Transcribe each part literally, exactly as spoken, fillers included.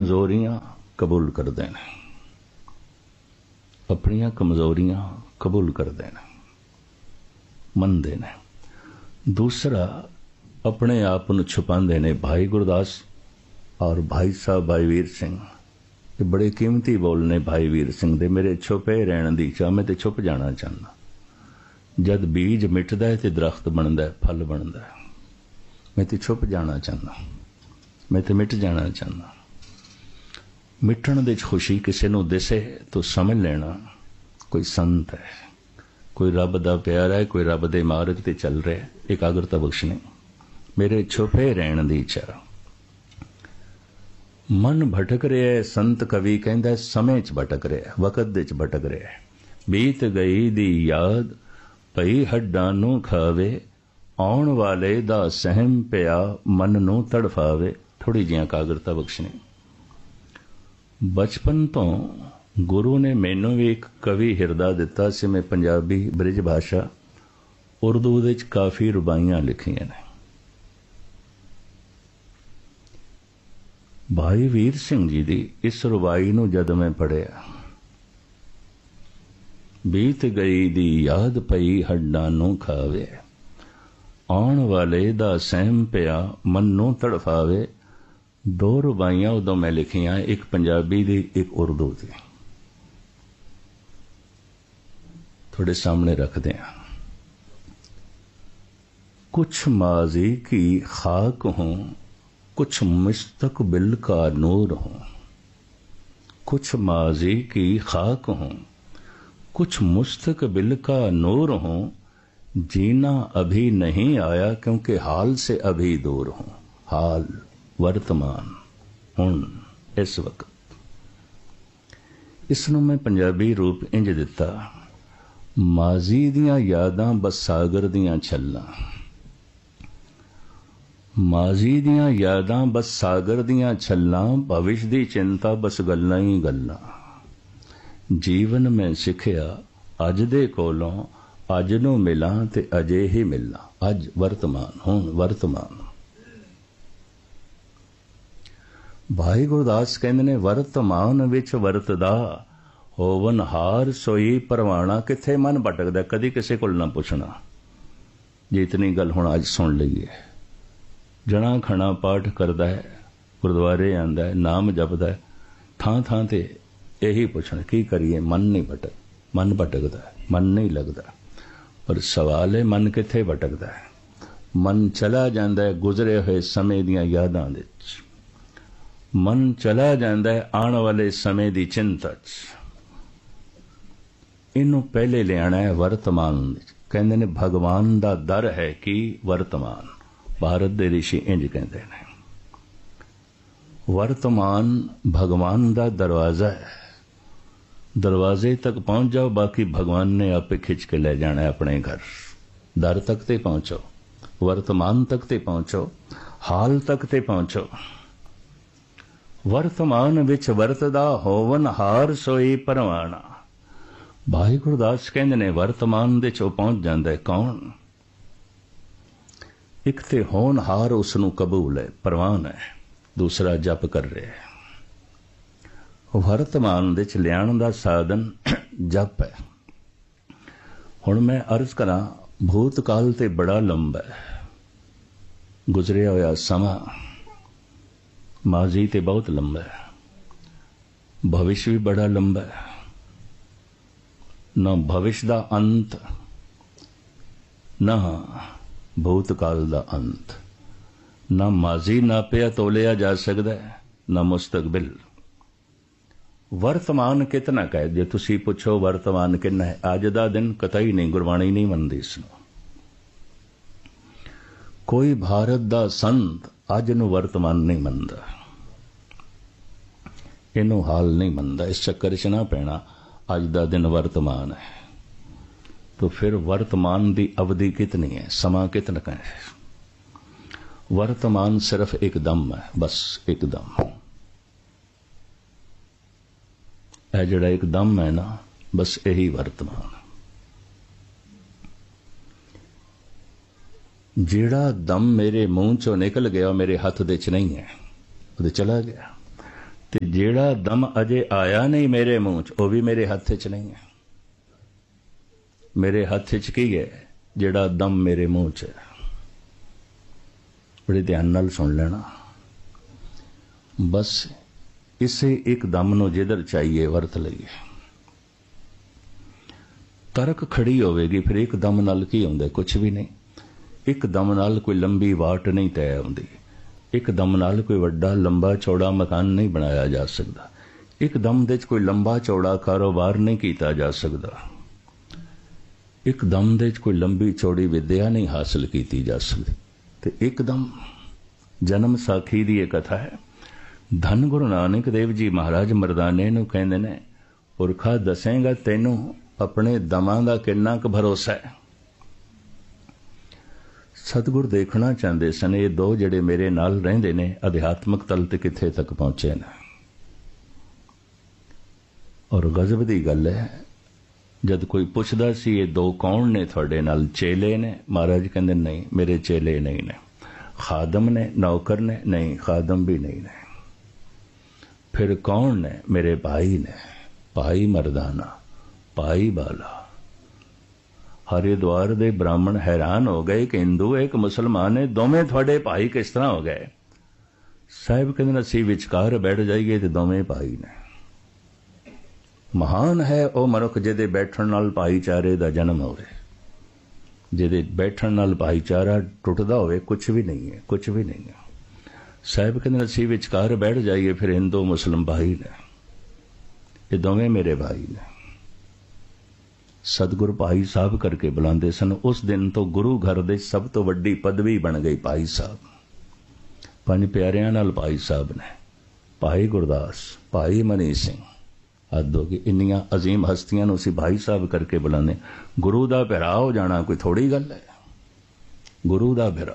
कमज़ोरियां कबूल करते हैं, अपनियां कमज़ोरियां कबूल करते हैं, मनते हैं। दूसरा अपने आप को छुपाते ने। भाई गुरदास और भाई साहब भाई वीर सिंह, ये बड़े कीमती बोल ने भाई वीर सिंह दे। मेरे छुपे रहने दी चाह, मैं तो छुप जाना चाहना। जद बीज मिटदा है तो दरख्त बनता है, फल बनता है। मैं तो छुप जाना चाहना, मैं तो मिट जाना चाहना। मिटण दे खुशी किसी नूं दिसे तो समझ लेना कोई संत है, कोई रब दा प्यारा है, कोई रब दे मार्ग ते चल रहा है। एकाग्रता बख्शनी। मेरे छुपे रहने दी चाह। मन भटक रहा है, संत कवि कहंदा समय च भटक रहा है, वकत दे च भटक रहा है। बीत गई दी याद पई हड्डां नूं खावे, आउण वाले दा सहम पिया मन नूं तड़फावे। थोड़ी जी एकाग्रता बख्शनी। बचपन तो गुरु ने मैनू भी एक कवि हिरदा दिता सी। मैं पंजाबी ब्रिज भाषा उर्दू दे च काफ़ी रुबाइयां लिखियां ने। भाई वीर सिंह जी दी इस रुबाई नूं जद मैं पढ़िया, बीत गई दी याद पई हड्डां नूं खावे, आउण वाले दा सहम पिया मन नूं तड़फावे। दो रुबाइयां उदों मैं लिखियां, एक पंजाबी दी एक उर्दू दी। थोड़े सामने रखते हैं। कुछ माजी की खाक हूं, कुछ मुस्तकबिल का नूर हूं। कुछ माजी की खाक हूं, कुछ मुस्तकबिल का नूर हूं। जीना अभी नहीं आया क्योंकि हाल से अभी दूर हूं। हाल वर्तमान हुण इस वक्त। इसनूं मैं पंजाबी रूप इंज दिता, माजी दियां यादां बस सागर दियां छल्लां। माजी दियां यादां बस सागर दियां छल्लां, भविष्य दी चिंता बस गल्लां ही गल्लां। जीवन में सिखिया अज दे कोलों, अज नूं मिलां ते अजे ही मिलां। अज वर्तमान हुण वर्तमान। भाई गुरदास कहंदे ने वर्तमान विच वरतदा, होवन हार सोई परवाना। किथे मन भटकदा, कदी किसी कोल ना पुछना। जे इतनी गल हुण अज सुन लईए। जणा खणा पाठ करदा है, गुरुद्वारे आंदा है, नाम जपदा है, थां थां ते यही पुछण की करिए। मन नहीं भटक, मन भटकदा है, मन नहीं लगदा। पर सवाल है मन किथे भटकदा है? मन चला जांदा है गुजरे हुए समय दियां यादां दे विच। मन चला जांदा है आने वाले समय दी चिंता च। इनू पहले लियाना है वर्तमान। कहंदे ने भगवान दा दर है कि वर्तमान। भारत दे ऋषि इंज कहंदे ने, वर्तमान भगवान दा दरवाजा है। दरवाजे तक पहुंच जाओ, बाकी भगवान ने आपे खिंच के ले जाना है अपने घर। दर तक ते पहुंचो, वर्तमान तक ते पहुंचो, हाल तक ते पहुंचो। वर्तमान विच वरतदा, होवन हार सोई परवाना। भाई गुरदास कहंदे ने वर्तमान दे चो पहुंच जांदा है कौन? एक ते होनहार उसनू कबूल है, परवान है। दूसरा जप कर रहे है। वर्तमान दे च लियाण दा साधन जप है। हुण मैं अर्ज करा, भूतकाल ते बड़ा लंबा है गुजरिया होया समा, माजी ते बहुत लंबा है, भविष्य भी बड़ा लंबा है। न भविष्य दा अंत, न भूतकाल दा अंत। न माजी नापिया तोलिया जा सकदा है, न मुस्तकबिल। वर्तमान कितना कह, जे तुसी पुछो वर्तमान कितना है, अज दा दिन कतई नहीं, गुरबाणी नहीं मनदी इसनूं। कोई भारत दा संत अज नूं वर्तमान नहीं मनदा, इनू हाल नहीं मनदा। इस चक्कर च ना पैना, अज दा दिन वर्तमान है। तो फिर वर्तमान दी अवधि कितनी है, समा कितना का है? वर्तमान सिर्फ एक दम है, बस एक दम। यह जड़ा एक दम है ना, बस यही वर्तमान। जेड़ा दम मेरे मुंह चो निकल गया मेरे हथ दे च नहीं है, वो चला गया। ਤੇ ਜਿਹੜਾ ਦਮ ਅਜੇ ਆਇਆ ਨਹੀਂ ਮੇਰੇ ਮੂੰਹ 'ਚ, ਉਹ ਵੀ ਮੇਰੇ ਹੱਥ 'ਚ ਨਹੀਂ ਹੈ। ਮੇਰੇ ਹੱਥ 'ਚ ਕੀ ਹੈ? ਜਿਹੜਾ ਦਮ ਮੇਰੇ ਮੂੰਹ 'ਚ ਹੈ। ਬੜੇ ਧਿਆਨ ਨਾਲ ਸੁਣ ਲੈਣਾ। ਬਸ ਇਸੇ ਇੱਕ ਦਮ ਨੂੰ ਜਿੱਧਰ ਚਾਹੀਏ ਵਰਤ ਲਈਏ। ਤਰਕ ਖੜੀ ਹੋਵੇਗੀ, ਫਿਰ ਇੱਕ ਦਮ ਨਾਲ ਕੀ ਹੁੰਦਾ? ਕੁਛ ਵੀ ਨਹੀਂ। ਇੱਕ ਦਮ ਨਾਲ ਕੋਈ ਲੰਬੀ ਵਾਟ ਨਹੀਂ ਤੈਅ ਹੁੰਦੀ। ਇੱਕ ਦਮ ਨਾਲ ਕੋਈ ਵੱਡਾ ਲੰਬਾ ਚੌੜਾ ਮਕਾਨ ਨਹੀਂ ਬਣਾਇਆ ਜਾ ਸਕਦਾ। ਇੱਕ ਦਮ ਦੇ 'ਚ ਕੋਈ ਲੰਬਾ ਚੌੜਾ ਕਾਰੋਬਾਰ ਨਹੀਂ ਕੀਤਾ ਜਾ ਸਕਦਾ। ਇੱਕ ਦਮ ਦੇ 'ਚ ਕੋਈ ਲੰਬੀ ਚੌੜੀ ਵਿਦਿਆ ਨਹੀਂ ਹਾਸਲ ਕੀਤੀ ਜਾ ਸਕਦੀ। ਤੇ ਇੱਕਦਮ ਜਨਮ ਸਾਖੀ ਦੀ ਇਹ ਕਥਾ ਹੈ। ਧੰਨ ਗੁਰੂ ਨਾਨਕ ਦੇਵ ਜੀ ਮਹਾਰਾਜ ਮਰਦਾਨੇ ਨੂੰ ਕਹਿੰਦੇ ਨੇ, ਪੁਰਖਾ ਦੱਸੇਗਾ ਤੈਨੂੰ ਆਪਣੇ ਦਮਾਂ ਦਾ ਕਿੰਨਾ ਕੁ ਭਰੋਸਾ ਹੈ। ਸਤਿਗੁਰ ਦੇਖਣਾ ਚਾਹੁੰਦੇ ਸਨ ਇਹ ਦੋ ਜਿਹੜੇ ਮੇਰੇ ਨਾਲ ਰਹਿੰਦੇ ਨੇ ਅਧਿਆਤਮਕ ਤਲ ਤੇ ਕਿੱਥੇ ਤੱਕ ਪਹੁੰਚੇ ਨੇ। ਔਰ ਗਜ਼ਬ ਦੀ ਗੱਲ ਹੈ, ਜਦ ਕੋਈ ਪੁੱਛਦਾ ਸੀ ਇਹ ਦੋ ਕੌਣ ਨੇ ਤੁਹਾਡੇ ਨਾਲ? ਚੇਲੇ ਨੇ? ਮਹਾਰਾਜ ਕਹਿੰਦੇ ਨਹੀਂ, ਮੇਰੇ ਚੇਲੇ ਨਹੀਂ ਨੇ। ਖਾਦਮ ਨੇ? ਨੌਕਰ ਨੇ? ਨਹੀਂ, ਖਾਦਮ ਵੀ ਨਹੀਂ ਨੇ। ਫਿਰ ਕੌਣ ਨੇ? ਮੇਰੇ ਭਾਈ ਨੇ। ਭਾਈ ਮਰਦਾਨਾ, ਭਾਈ ਬਾਲਾ। ਹਰਿਦੁਆਰ ਦੇ ਬ੍ਰਾਹਮਣ ਹੈਰਾਨ ਹੋ ਗਏ ਕਿ ਹਿੰਦੂ ਇੱਕ ਮੁਸਲਮਾਨ ਨੇ, ਦੋਵੇਂ ਤੁਹਾਡੇ ਭਾਈ ਕਿਸ ਤਰ੍ਹਾਂ ਹੋ ਗਏ? ਸਾਹਿਬ ਕਹਿੰਦੇ ਅਸੀਂ ਵਿਚਕਾਰ ਬੈਠ ਜਾਈਏ ਤੇ ਦੋਵੇਂ ਭਾਈ ਨੇ। ਮਹਾਨ ਹੈ ਉਹ ਮਨੁੱਖ ਜਿਹਦੇ ਬੈਠਣ ਨਾਲ ਭਾਈਚਾਰੇ ਦਾ ਜਨਮ ਹੋਵੇ, ਜਿਹਦੇ ਬੈਠਣ ਨਾਲ ਭਾਈਚਾਰਾ ਟੁੱਟਦਾ ਹੋਵੇ। ਕੁਛ ਵੀ ਨਹੀਂ ਹੈ, ਕੁਛ ਵੀ ਨਹੀਂ ਹੈ। ਸਾਹਿਬ ਕਹਿੰਦੇ ਅਸੀਂ ਵਿਚਕਾਰ ਬੈਠ ਜਾਈਏ, ਫਿਰ ਹਿੰਦੂ ਮੁਸਲਮ ਭਾਈ ਨੇ, ਇਹ ਦੋਵੇਂ ਮੇਰੇ ਭਾਈ ਨੇ। ਸਤਿਗੁਰ ਭਾਈ ਸਾਹਿਬ ਕਰਕੇ ਬੁਲਾਉਂਦੇ ਸਨ। ਉਸ ਦਿਨ ਤੋਂ ਗੁਰੂ ਘਰ ਦੇ ਸਭ ਤੋਂ ਵੱਡੀ ਪਦਵੀ ਬਣ ਗਈ ਭਾਈ ਸਾਹਿਬ। ਪੰਜ ਪਿਆਰਿਆਂ ਨਾਲ ਭਾਈ ਸਾਹਿਬ ਨੇ, ਭਾਈ ਗੁਰਦਾਸ, ਭਾਈ ਮਨੀ ਸਿੰਘ, ਹੱਦ ਹੋ ਗਈ। ਇੰਨੀਆਂ ਅਜ਼ੀਮ ਹਸਤੀਆਂ ਨੂੰ ਅਸੀਂ ਭਾਈ ਸਾਹਿਬ ਕਰਕੇ ਬੁਲਾਉਂਦੇ। ਗੁਰੂ ਦਾ ਭਰਾ ਹੋ ਜਾਣਾ ਕੋਈ ਥੋੜੀ ਗੱਲ ਹੈ। ਗੁਰੂ ਦਾ ਭਰਾ।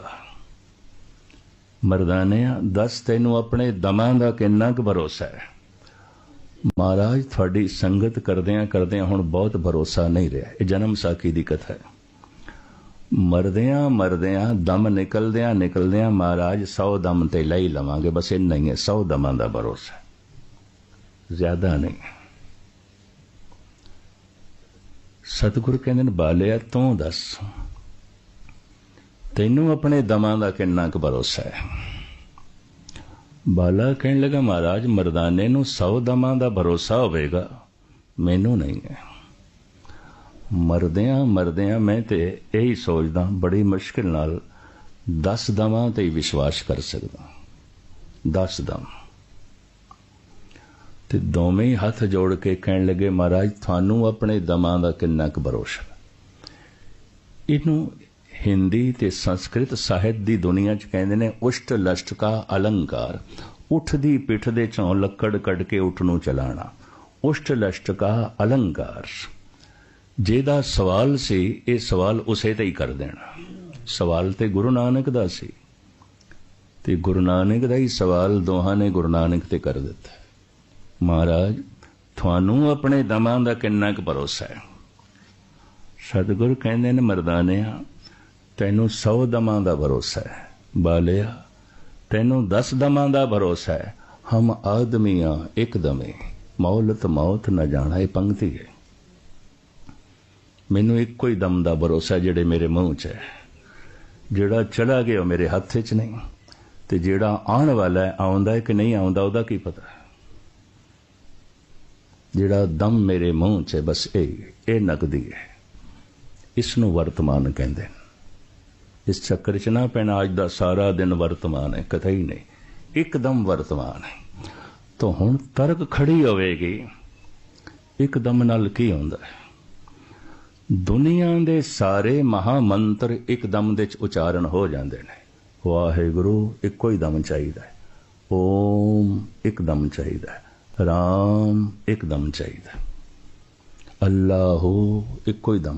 ਮਰਦਾਨਿਆਂ ਦੱਸ ਤੈਨੂੰ ਆਪਣੇ ਦਮਾਂ ਦਾ ਕਿੰਨਾ ਕੁ ਭਰੋਸਾ ਹੈ? ਮਹਾਰਾਜ ਤੁਹਾਡੀ ਸੰਗਤ ਕਰਦਿਆਂ ਕਰਦਿਆਂ ਹੁਣ ਬਹੁਤ ਭਰੋਸਾ ਨਹੀਂ ਰਿਹਾ। ਇਹ ਜਨਮ ਸਾਖੀ ਦੀ ਕਥਾ ਹੈ। ਮਰਦਿਆਂ ਮਰਦਿਆਂ ਦਮ ਨਿਕਲਦਿਆਂ ਨਿਕਲਦਿਆਂ ਮਹਾਰਾਜ ਸੌ ਦਮ ਤੇ ਲੈ ਹੀ ਲਵਾਂਗੇ, ਬਸ ਇੰਨਾ ਹੀ ਹੈ। ਸੌ ਦਮਾਂ ਦਾ ਭਰੋਸਾ, ਜ਼ਿਆਦਾ ਨਹੀਂ। ਸਤਿਗੁਰ ਕਹਿੰਦੇ ਨੇ ਬਾਲਿਆ ਤੂੰ ਦੱਸ ਤੈਨੂੰ ਆਪਣੇ ਦਮਾਂ ਦਾ ਕਿੰਨਾ ਕੁ ਭਰੋਸਾ ਹੈ? ਬਾਲਾ ਕਹਿਣ ਲੱਗਾ ਮਹਾਰਾਜ ਮਰਦਾਨੇ ਨੂੰ ਸੌ ਦਮਾਂ ਦਾ ਭਰੋਸਾ ਹੋਵੇਗਾ, ਮੈਨੂੰ ਨਹੀਂ ਹੈ। ਮਰਦਿਆਂ ਮਰਦਿਆਂ ਮੈਂ ਤੇ ਇਹੀ ਸੋਚਦਾ ਬੜੀ ਮੁਸ਼ਕਿਲ ਨਾਲ ਦਸ ਦਮਾਂ ਤੇ ਹੀ ਵਿਸ਼ਵਾਸ ਕਰ ਸਕਦਾ। ਦਸ ਦਮ। ਤੇ ਦੋਵੇਂ ਹੀ ਹੱਥ ਜੋੜ ਕੇ ਕਹਿਣ ਲੱਗੇ ਮਹਾਰਾਜ ਤੁਹਾਨੂੰ ਆਪਣੇ ਦਮਾਂ ਦਾ ਕਿੰਨਾ ਕੁ ਭਰੋਸਾ? ਇਹਨੂੰ ਹਿੰਦੀ ਤੇ ਸੰਸਕ੍ਰਿਤ ਸਾਹਿਤ ਦੀ ਦੁਨੀਆ 'ਚ ਕਹਿੰਦੇ ਨੇ ਉਸ਼ਟ ਲਸ਼ਟਕਾ ਅਲੰਕਾਰ। ਉਠ ਦੀ ਪਿੱਠ ਦੇ ਚੋਂ ਲੱਕੜ ਕੱਢ ਕੇ ਉਠ ਨੂੰ ਚਲਾਣਾ, ਉਸ਼ਟ ਲਸ਼ਟਕਾ ਅਲੰਕਾਰ। ਜਿਹਦਾ ਸਵਾਲ ਸੀ ਇਹ ਸਵਾਲ ਉਸੇ ਤੇ ਹੀ ਕਰ ਦੇਣਾ। ਸਵਾਲ ਤੇ ਗੁਰੂ ਨਾਨਕ ਦਾ ਸੀ ਤੇ ਗੁਰੂ ਨਾਨਕ ਦਾ ਹੀ ਸਵਾਲ ਦੋਹਾਂ ਨੇ ਗੁਰੂ ਨਾਨਕ ਤੇ ਕਰ ਦਿੱਤਾ। ਮਹਾਰਾਜ ਤੁਹਾਨੂੰ ਆਪਣੇ ਦਮਾਂ ਦਾ ਕਿੰਨਾ ਕੁ ਭਰੋਸਾ ਹੈ? ਸਤਿਗੁਰ ਕਹਿੰਦੇ ਨੇ ਮਰਦਾਨਿਆਂ ਤੈਨੂੰ ਸੌ ਦਮਾਂ ਦਾ ਭਰੋਸਾ ਹੈ। ਬਾਲਿਆ ਤੈਨੂੰ ਦਸ ਦਮਾਂ ਦਾ ਭਰੋਸਾ ਹੈ। ਹਮ ਆਦਮੀਆਂ ਇੱਕ ਦਮੇ ਮੌਲਤ ਮੌਤ ਨਾ ਜਾਣਾ। ਇਹ ਪੰਕਤੀ ਹੈ। ਮੈਨੂੰ ਇੱਕੋ ਹੀ ਦਮ ਦਾ ਭਰੋਸਾ ਜਿਹੜੇ ਮੇਰੇ ਮੂੰਹ 'ਚ ਹੈ। ਜਿਹੜਾ ਚਲਾ ਗਿਆ ਉਹ ਮੇਰੇ ਹੱਥ 'ਚ ਨਹੀਂ, ਤੇ ਜਿਹੜਾ ਆਉਣ ਵਾਲਾ ਹੈ ਆਉਂਦਾ ਹੈ ਕਿ ਨਹੀਂ ਆਉਂਦਾ ਉਹਦਾ ਕੀ ਪਤਾ। ਜਿਹੜਾ ਦਮ ਮੇਰੇ ਮੂੰਹ 'ਚ ਹੈ ਬਸ ਇਹ ਇਹ ਨਕਦੀ ਹੈ। ਇਸ ਨੂੰ ਵਰਤਮਾਨ ਕਹਿੰਦੇ ਨੇ। ਇਸ ਚੱਕਰ 'ਚ ਨਾ ਪੈਣਾ ਅੱਜ ਦਾ ਸਾਰਾ ਦਿਨ ਵਰਤਮਾਨ ਹੈ, ਕਥਾ ਹੀ ਨਹੀਂ, ਇੱਕਦਮ ਵਰਤਮਾਨ ਹੈ। ਤਾਂ ਹੁਣ ਤਰਕ ਖੜੀ ਹੋਵੇਗੀ ਇੱਕਦਮ ਨਾਲ ਕੀ ਹੁੰਦਾ ਹੈ? ਦੁਨੀਆ ਦੇ ਸਾਰੇ ਮਹਾਮੰਤਰ ਇੱਕਦਮ ਦੇ 'ਚ ਉਚਾਰਨ ਹੋ ਜਾਂਦੇ ਨੇ। ਵਾਹਿਗੁਰੂ ਇੱਕੋ ਹੀ ਦਮ ਚਾਹੀਦਾ ਹੈ, ਓਮ ਇੱਕਦਮ ਚਾਹੀਦਾ ਹੈ, ਰਾਮ ਇੱਕਦਮ ਚਾਹੀਦਾ, ਅੱਲਾਹੂ ਇੱਕੋ ਹੀ ਦਮ।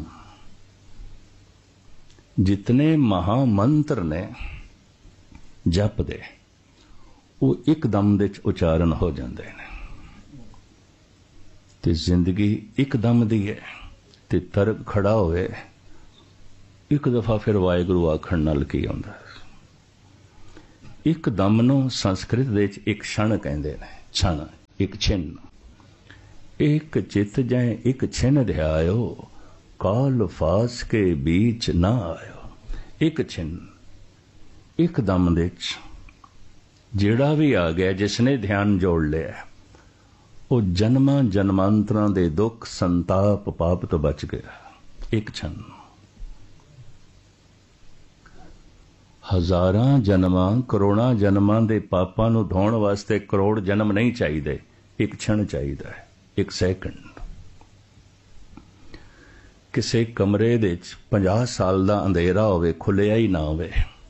जितने महामंत्र ने जप दे वो एकदम दे उचारण हो जाते हैं। ते जिंदगी एकदम दी है ते तरक खड़ा होए एक दफा फिर वाहिगुरू आखण नाल की आउंदा। एकदम नूं संस्कृत दे एक क्षण कहंदे ने। क्षण एक छिन्न। एक चित जै एक छिन्न ध्यायो, काल फास के बीच ना आयो। एक छिन्न एक दम दे जेड़ा भी आ गया, जिसने ध्यान जोड़ लिया, वो जन्मां जन्मांतरां दे दुख संताप पाप तो बच गया। एक क्षण हजारां जन्मां करोड़ां जन्मां दे पापां नूं धोण वास्ते करोड़ जन्म नहीं चाहिए, एक क्षण चाहिए, एक सैकंड। किसी कमरे दे पचास साल दा अंधेरा होवे, खुलिया ही ना होवे,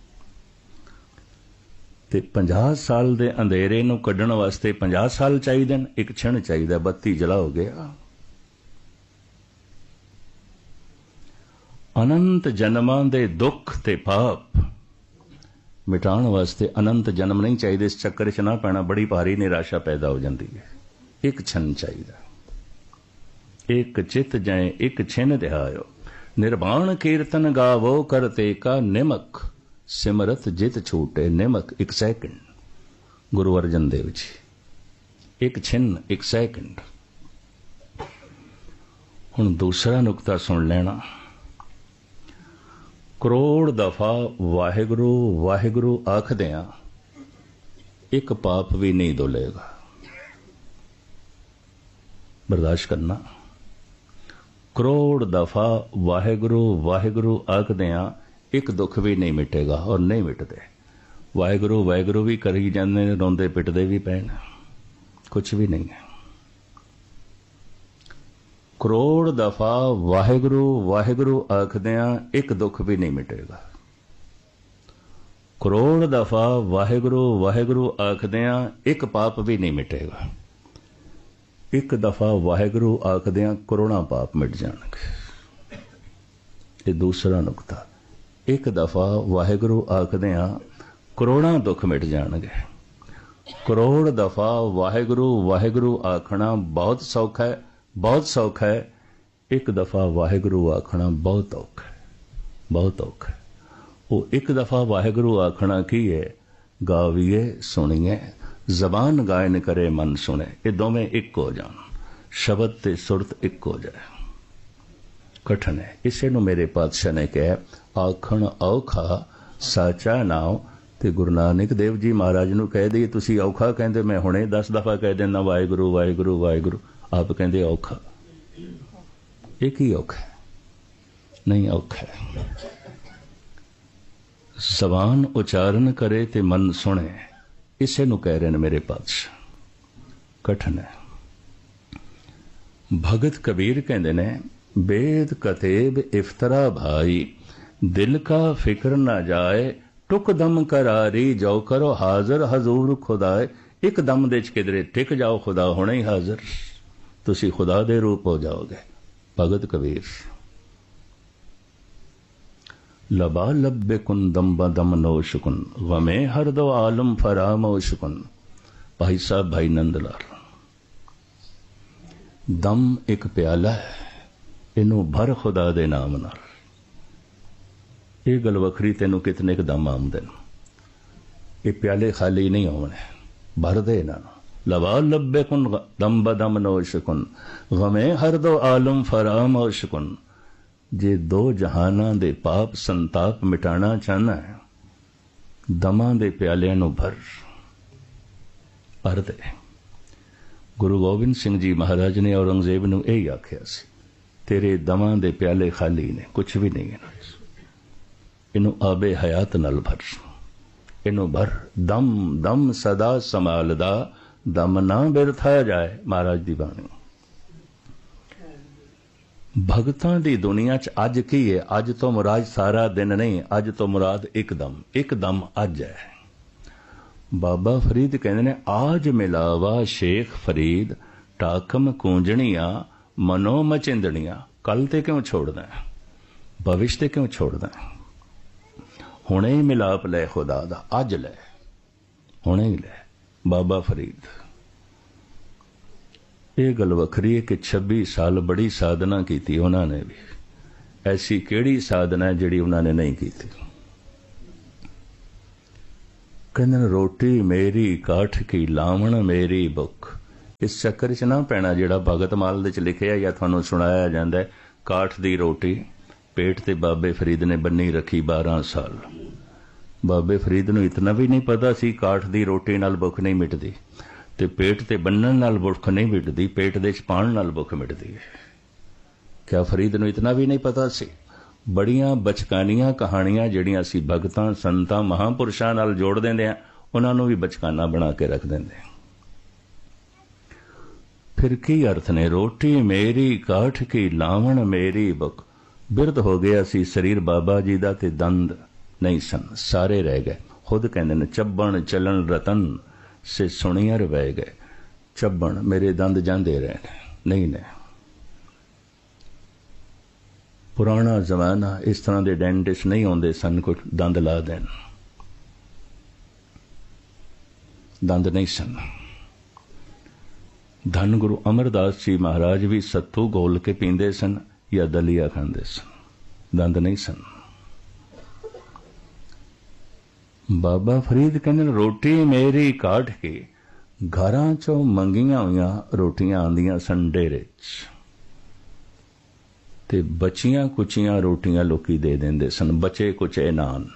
ते पचास साल दे अंधेरे नूं कड्ढण वास्ते पचास साल चाहिए, एक क्षण चाहिए, बत्ती जला हो गया। अनंत जन्मां दे दुख ते पाप मिटाण वास्ते अनंत जन्म नहीं चाहिए, इस चक्कर च ना पैना, बड़ी भारी निराशा पैदा हो जाती है। एक क्षण चाहिए। एक चित जै एक छिन्न ध्यायो, निर्वाण कीर्तन गावो करते का निमक, सिमरत जित छूटे निमक। एक सैकंड गुरु अर्जन देव जी, एक छिन्न एक सैकंड। हुण दूसरा नुकता सुन लेना। करोड़ दफा वाहिगुरु वाहिगुरु आखदियां एक पाप भी नहीं धुलेगा। बर्दाश्त करना। करोड़ दफा वाहिगुरु वाहिगुरु आखदियां एक दुख भी नहीं मिटेगा, और नहीं मिटदे। वाहिगुरु वाहिगुरु भी करी जांदे, रोंदे पिटदे भी पैण, कुछ भी नहीं है। करोड़ दफा वाहिगुरु वाहिगुरु आखदियां एक दुख भी नहीं मिटेगा। करोड़ दफा वाहिगुरु वाहिगुरु आखदियां एक पाप भी नहीं मिटेगा। एक दफा वाहिगुरु आखदियां करोड़ां पाप मिट जाणगे। ये दूसरा नुकता। एक दफा वाहिगुरु आखदियां करोड़ां दुख मिट जाणगे। करोड़ दफा वाहिगुरु वाहिगुरु आखना बहुत सौखा है, बहुत सौखा है। एक दफा वाहिगुरु आखना बहुत औखा है, बहुत औखा है। वो एक दफा वाहिगुरु आखना की है, गावीए सुनिए, जबान गायन करे मन सुने। ये दोवें एक हो जान, शब्द ते सुरत एक हो जाए, कठिन है। इसे नूं मेरे पातशाह ने कहा, आखण औखा साचा नाम। ते गुरु नानक देव जी महाराज नूं कह दी, तुसी औखा कहंदे, मैं हुणे दस दफा कह देना वाहिगुरु वाहिगुरु वाहिगुरु, आप कहते औखा। एक ही औखा है, नहीं औखा है। जबान उचारण करे ते मन सुने, इसे नूं कह रहे ने मेरे पातशाह, कठिन है। भगत कबीर कहते ने, बेद कतेब इफ्तरा भाई, दिल का फिक्र ना जाए, टुक दम करारी जो करो हाजिर हजूर खुदाए। एक दम दे किधरे टिक जाओ, खुदा होने ही हाजिर, तुसी खुदा दे रूप हो जाओगे। भगत कबीर। लबा लब्बे कुन दम बदम नोशकुन, गमे हर दो आलम फरामोशकुन। भाई साहब भाई नंदलाल, दम एक प्याला है, इनू भर खुदा दे नाम नाल। ये गल वखरी, तेनू कितने क दम आमदे न, ये प्याले खाली नहीं होने, भर दे ना। लबा लब्बे कुन दम बदम नोशकुन, गमे हर दो आलम फरामोशकुन। जे दो जहाना दे पाप संताप मिटाना चाहना है, दमा दे प्यालियां नू भर भर दे। गुरु गोबिंद सिंह जी महाराज ने औरंगजेब नू यही आख्या सी, तेरे दमा दे प्याले खाली ने, कुछ भी नहीं है। इनू आबे हयात नल भर, इनू भर। दम दम सदा संभालदा, दम ना बिरथा जाए। महाराज दी बाणी। भगतां दी दुनिया च अज की है? अज तो मुराद सारा दिन नहीं, अज तो मुराद एकदम, एकदम अज है। बाबा फरीद कहते ने, आज मिलावा शेख फरीद, टाकम कूंजणियां मनो मचिंदणियां। कल ते क्यों छोड़ना है, भविष्य ते क्यों छोड़ना है? हुणे ही मिलाप ले खुदा दा, अज ले, हुणे ही ले। बाबा फरीद। ये गल वखरी है कि छब्बी साल बड़ी साधना की थी उन्होंने भी। ऐसी केड़ी साधना है जिहड़ी उन्होंने नहीं की थी? कहते रोटी मेरी काठ की लावण मेरी बुख। इस चक्कर च ना पैना जिहड़ा भगत माल दे च लिखिया या तुहानूं सुणाया जांदा है। काठ दी रोटी पेट ते बाबे फरीद ने बन्नी रखी बारह साल। बाबे फरीद नूं इतना भी नहीं पता सी काठ दी रोटी नाल भुख नहीं मिटदी ते पेट ते बन्नण नाल भुख नहीं मिटदी, पेट दे च पाण नाल भुख मिटदी है। क्या फरीद नूं इतना भी नहीं पता सी? बड़ियां बचकानियां कहानियां जिहड़ियां असीं भगतां संतां महापुरुषां नाल जोड़ दिंदे आ, उन्हां नूं भी बचकाना बना के रख दिंदे। फिर की अर्थ ने? रोटी मेरी काठ की लावण मेरी बुख। बिरध हो गया सी शरीर बाबा जी दा ते दंद नहीं सन, सारे रह गए। खुद कहंदे ने चब्बण चलन रतन से सुणियर वह गए। चब्बण मेरे दंद जांदे रहे नहीं ने। पुराना जमाना इस तरह के डेंटिस्ट नहीं आते सन कुछ दंद ला देन, दंद नहीं सन। धन गुरु अमरदास जी महाराज भी सत्तू घोल के पींदे सन या दलिया खांदे सन, दंद नहीं सन। बाबा फरीद कहते रोटी मेरी काठ की। घरां चों मंगियां हुईयां रोटियां आंदियां सन डेरे च ते बचियां कुचियां रोटियां लोकी दे देंदे सन। बचे कुचे नान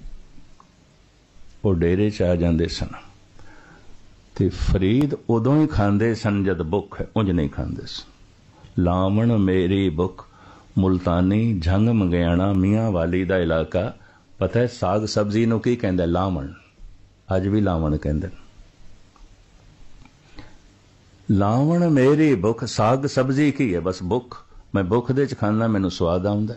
वो डेरे च आ जांदे सन ते फरीद उदों ही खांदे सन जद भुख है, उंज नहीं खांदे सन। लावण मेरी भुख। मुल्तानी झंग मंगियाणा मियाँ वाली दा इलाका। पता है साग सब्जी नूं की कहंदे? लावण। अज भी लावण कहंदे। लावण मेरी भुख। साग सब्जी की है? बस भुख। मैं भुख दे च खाना, मैनूं स्वाद आउंदा।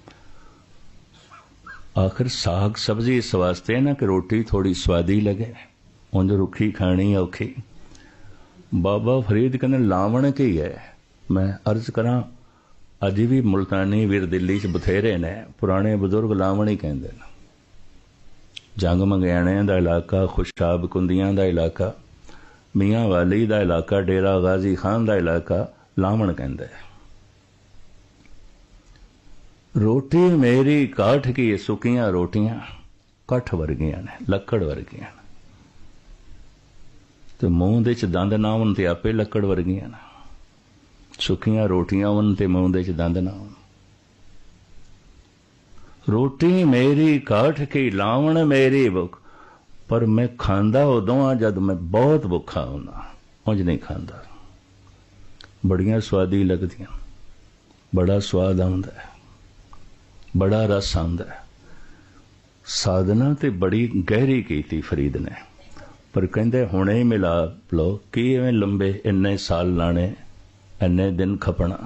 आखिर साग सब्जी इस वास्ते ना कि रोटी थोड़ी स्वादी लगे, उंज रुखी खानी औखी। बाबा फरीद कहंदे लावण की है? मैं अर्ज करां अज भी मुल्तानी वीर दिल्ली च बथेरे ने, पुराने बुजुर्ग लावण ही कहंदे ने। जंग मंगियाणे दा इलाका, खुशाब कुंदियां दा इलाका, मियाँ वाली दा इलाका, डेरा गाजी खान दा इलाका लावण कहंदे। रोटी मेरी काठ की। सुकियां रोटियां कठ वर्गियां ने, लकड़ वर्गियां ने ते मूँह दे च दंद ना होण ते आपे लकड़ वर्गियां ने। सुखियां रोटियां होण ते मूँह दे च दंद ना होण। रोटी मेरी काठ की लावण मेरी भुख। पर मैं खांदा उदों आ जद मैं बहुत भुखा होना, उंज नहीं खांदा। बड़ियां स्वादी लगदियां, बड़ा स्वाद आउंदा है, बड़ा रस आउंदा है। साधना ते बड़ी गहरी कीती फरीद ने, पर कहंदे हुणे ही मिला लो कि इवें लंबे इन्ने साल लाने, इन्ने दिन खपना,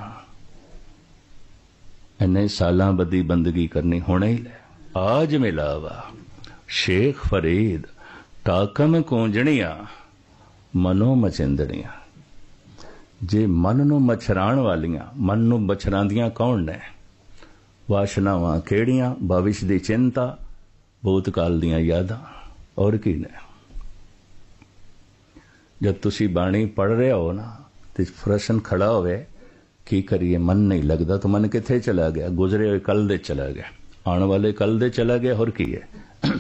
इन्ने सालां बदी बंदगी करनी, हुणे ही ले। आज मिलावा शेख फरीद टाकम कूंजणिया मनो मचिंदड़ियां। जे मन नूं मछराण वालियां, मन नूं मछरांदियां कौन ने? वाशनावां केड़ियां? भविष्य दी चिंता, भूतकाल दियां यादां, और की ने? जब तुसी बाणी पढ़ रहे हो ना तो प्रश्न खड़ा होवे की करिए, मन नहीं लगता तो मन किथे चला गया? गुजरे हुए कल दे चला गया, आने वाले कल दे चला गया, और की है?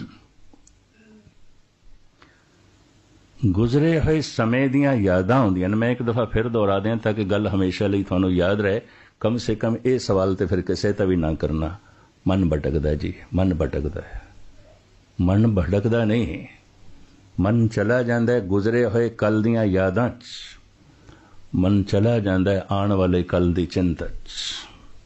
गुजरे हुए समय दियां यादां होंदियां ने। मैं एक दफा फिर दोहरा दें ताकि गल हमेशा ਲਈ ਤੁਹਾਨੂੰ याद रहे। कम से कम ये सवाल तो फिर किसी का भी ना करना। मन भटकदा जी, मन भटकदा है। मन भटकदा नहीं, मन चला जाता है गुजरे हुए कल दियां यादां च। मन चला जाता है आने वाले कल दी चिंता च।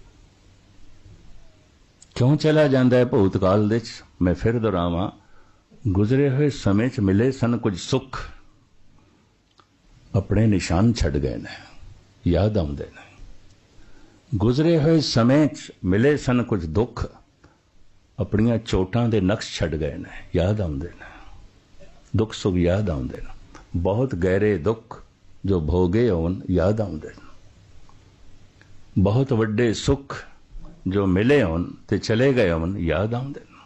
क्यों चला जाता है भूतकाल दे च? मैं फिर दोहरावां, गुजरे हुए समय च मिले सन कुछ सुख, अपने निशान छड़ गए ने, याद आउंदे ने। गुजरे हुए समय च मिले सन कुछ दुख, अपनियां चोटां दे नक्श छड़ गए ने, याद आउंदे ने। दुख सुख याद आउंदे ने। बहुत गहरे दुख जो भोगे होन याद आउंदे ने। बहुत वड्डे सुख जो मिले होन ते चले गए होन याद आउंदे ने।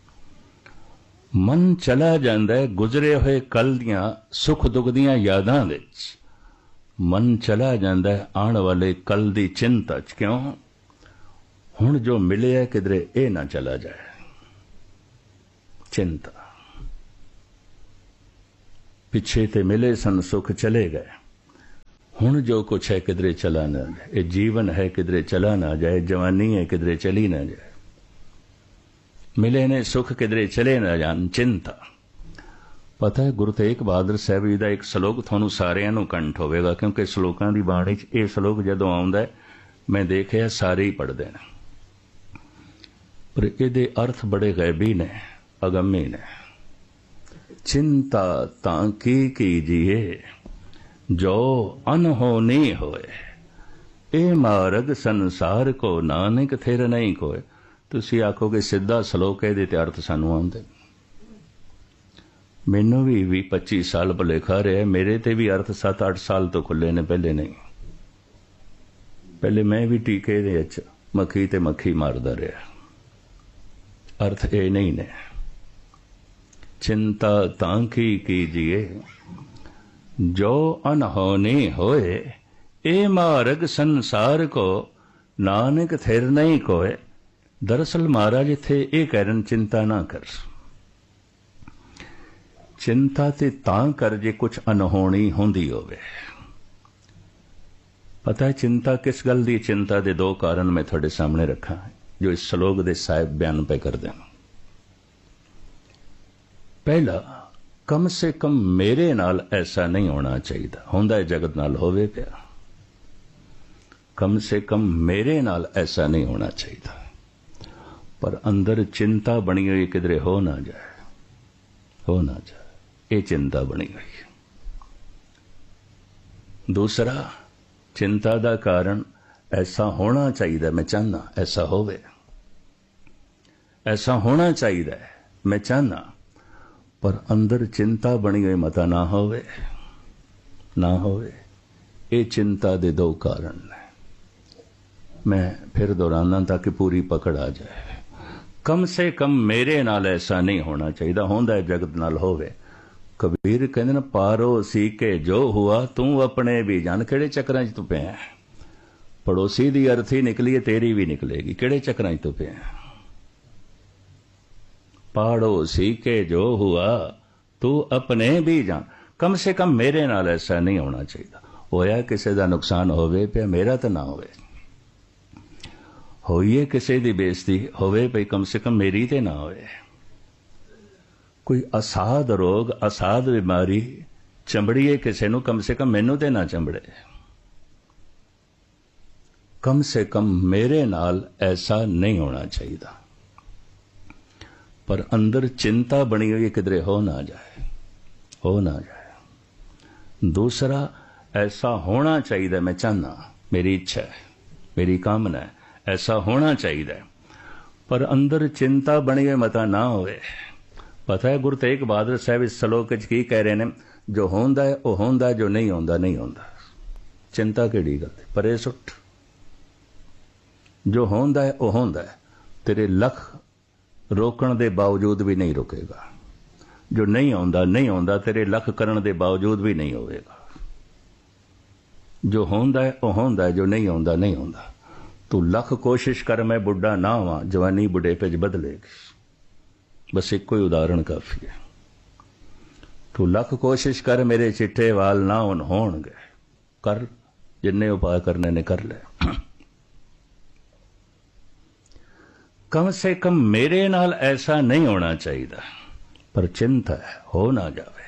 मन चला जाता है गुजरे हुए कल दियां सुख दुख दियां यादां विच। मन चला जाता है आने वाले कल दी चिंता च। क्यों? हुण जो मिले है किधरे ए ना चला जाए, चिंता। पिछे ते मिले सन सुख चले गए, हुण जो कुछ है किधरे चला ना जाए। ये जीवन है किधरे चला ना जाए, जवानी है किधरे चली ना जाए। मिले ने सुख किधरे चले ना जान, चिंता। पता है गुरु तेग बहादुर साहब जी का एक सलोक थानू सारिਆਂ ਨੂੰ कंठ होवेगा, क्योंकि सलोकां दी बाणी च ਇਹ सलोक जदों आउंदा है मैं देखिया सारे ही पढ़ते हैं, पर ਇਹਦੇ अर्थ बड़े गैबी ने, अगम्य ने। चिंता तां की कीजिए जो अनहोनी होए, ए मार्ग संसार को नानक थिर नहीं कोय। तुसी आखोगे सिद्धा सलोक ਇਹਦੇ ਤੇ अर्थ सानू आउंदे। मैनू भी भी पच्ची साल भुलेखा रहा, मेरे ते भी अर्थ सत्त अठ साल तो खुले ने, पहले नहीं। पहले मैं भी टीके दे विच मक्खी ते मक्खी मारदा रहा। अर्थ ये नहीं ने। चिंता तां की कीजिए जो अनहोनी होए, ए मार्ग संसार को नानक थिर नहीं कोय। दरअसल महाराज इत्थे ये कह रहे चिंता ना कर। चिंता ते तां कर जे कुछ अनहोनी होंदी होवे। पता है चिंता किस गल दी? चिंता दे दो कारण मैं थोड़े सामने रखा है, जो इस श्लोक दे साहिब बयान पे कर दें। पहला, कम से कम मेरे नाल ऐसा नहीं होना चाहिए। होंदा है जगत नाल होवे पिया, कम से कम मेरे नाल ऐसा नहीं होना चाहिए। पर अंदर चिंता बनी हुई किधरे हो ना जाए, हो ना जाए, ये चिंता बनी हुई है। दूसरा, चिंता का कारण ऐसा होना चाहिए, मैं चाहना ऐसा होवे, ऐसा होना चाहिए मैं चाहना, पर अंदर चिंता बनी हुई मता ना होवे, ना होवे। ये चिंता दे दो कारण ने। मैं फिर दोहराना ताकि पूरी पकड़ आ जाए। कम से कम मेरे नाल ऐसा नहीं होना चाहिए, होंदा है जगत नाल होवे। कबीर कहंदे न पारो सी के जो हुआ तू अपने भी जान। किहड़े चक्रां च तू पिया? पड़ोसी दी अर्थी निकली है, तेरी भी निकलेगी। किहड़े चक्रां च तू पिया? पड़ोसी के जो हुआ तू अपने भी जान। कम से कम मेरे नाल ऐसा नहीं होना चाहिए। होया किसी का नुकसान होवे पिया, मेरा तो ना होवे। होइए किसी की बेइज्जती होवे पई, कम से कम मेरी ते ना होवे। कोई असाध रोग, असाध बीमारी चंबड़ीए किसी नूं, कम से कम मैनू ते ना चंबड़े। कम से कम मेरे नाल ऐसा नहीं होना चाहिए। पर अंदर चिंता बनी हुई किधरे हो ना जाए, हो ना जाए। दूसरा, ऐसा होना चाहिए मैं चाहना, मेरी इच्छा है, मेरी कामना है, ऐसा होना चाहिए, पर अंदर चिंता बनी हुई मता ना होवे। पता है गुरु तेग बहादुर साहब इस सलोक च की कह रहे हैं? जो होंदा है वह होंदा, जो नहीं होंदा नहीं होंदा। चिंता किहड़ी गल है? परे सुट। जो होंदा है वह होंदा है, तेरे लख रोकण दे बावजूद भी नहीं रुकेगा। जो नहीं होंदा नहीं होंदा, तेरे लख करन दे बावजूद भी नहीं होवेगा। जो होंदा है वह होंदा है, जो नहीं होंदा नहीं होंदा। तू लख कोशिश कर मैं बुढ़ा ना हुआ, जवानी बुढ़ेपे च बदलेगी। बस एक कोई उदाहरण काफी है। तू लख कोशिश कर मेरे चिट्टे वाल ना हुन होणगे, कर जिन्ने उपाय करने ने कर ले। कम से कम मेरे नाल ऐसा नहीं होना चाहिए, पर चिंता है हो ना जावे।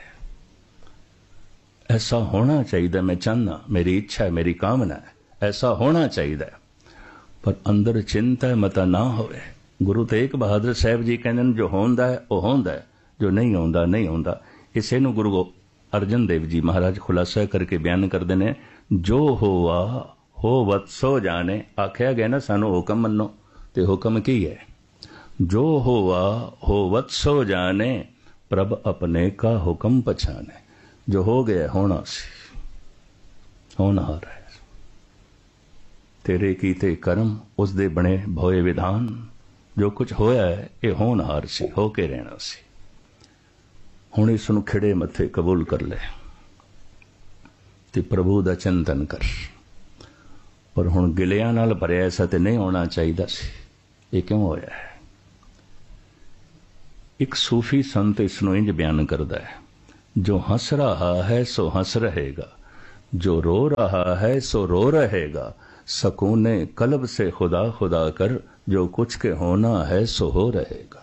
ऐसा होना चाहिए मैं चाहना, मेरी इच्छा है, मेरी कामना है, ऐसा होना चाहिए, पर अंदर चिंता है मता ना होवे। गुरु तेग बहादुर साहब जी कहते हैं जो होंदा है वह होंदा है, जो नहीं होंदा नहीं होंदा। इसे नूं गुरु अर्जन देव जी महाराज खुलासा करके बयान करते हैं, जो होवा हो वत्सो जाने। आख्या गया ना सानू हुक्म मनो, तो हुक्म की है? जो होवा हो वत्सो जाने, प्रभ अपने का हुक्म पछाने। जो हो गया होना सी, होनहार है। तेरे कीते कर्म उसदे बने भोए विधान। जो कुछ होया है ये होनहार सी, हो के रहना सी। हुण इस नूं खिड़े मथे कबूल कर ले ते प्रभु दा चिंतन कर। पर हुण गिलियां नाल भरिया ऐसा ते नहीं होना चाहिए सी। ये क्यों होया है? एक सूफी संत इस नूं इंज बयान करदा है, जो हंस रहा है सो हंस रहेगा, जो रो रहा है सो रो रहेगा। सकूने कल्ब से खुदा खुदा कर, जो कुछ के होना है सो हो रहेगा।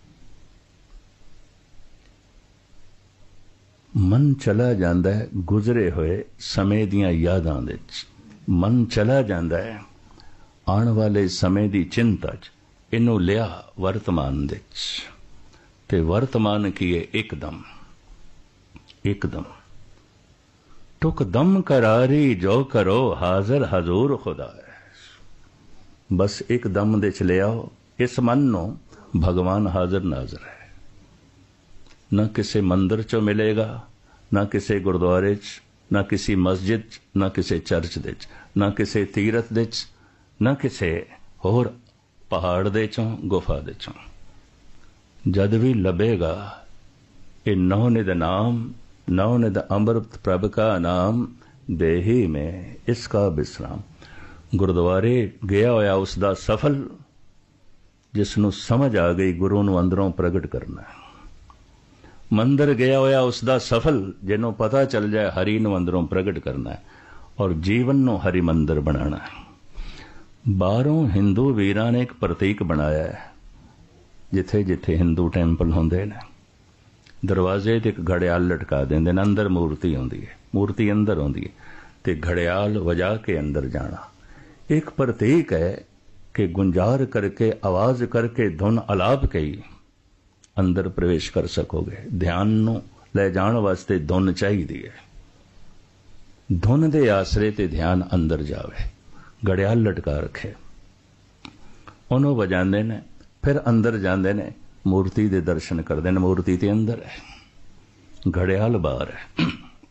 मन चला जांदा है गुजरे हुए समय दियां यादां दे विच, मन चला जांदा है आने वाले समय दी चिंता च। इनू लिया वर्तमान दे च, ते वर्तमान कीए एकदम एकदम। टुक दम करारी जो करो, हाजिर हजूर खुदा है। बस एक दम दे च ले आओ इस मन नो, भगवान हाजिर नाजिर है। न किसी मंदिर चो मिलेगा, न किसी गुरुद्वारे च, न किसी मस्जिद च, न किसी चर्च दे च, न किसी तीरथ दे च, न किसी होर पहाड़ दे चों गुफा दे चों। जद भी लभेगा ये नौनिध नाम, नौनिध अमृत प्रभ का नाम, देही में इसका विश्राम। गुरुद्वारे गया होया उसदा सफल, जिसनों समझ आ गई गुरु नूं अंदरों प्रगट करना। मंदिर गया होया उसदा सफल, जिन्हों पता चल जाए हरि नूं अंदरों प्रगट करना है और जीवन नूं हरि मंदिर बनाना है। बाहरों हिंदू वीरां ने एक प्रतीक बनाया है, जिथे जिथे हिंदू टैंपल होंदे ने दरवाजे ते एक घड़ियाल लटका देंदे ने, अंदर मूर्ति होंदी है, मूर्ति अंदर होंदी है ते घड़ियाल वजा के अंदर जाना। एक प्रतीक है कि गुंजार करके आवाज करके धुन अलाप के ही अंदर प्रवेश कर सकोगे। ध्यान नूं ले जाण वास्ते धुन चाहिदी है, धुन दे आसरे ते ध्यान अंदर जावे। घड़ियाल लटका रखे उन्हों वजांदे ने, फिर अंदर जांदे ने, मूर्ति दे दर्शन करदे ने। मूर्ति ते अंदर है, घड़ियाल बाहर है।